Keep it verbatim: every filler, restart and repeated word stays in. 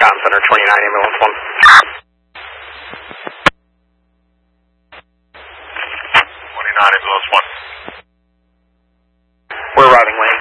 Comm Center, twenty-nine, ambulance one. twenty-nine, ambulance one. We're arriving late.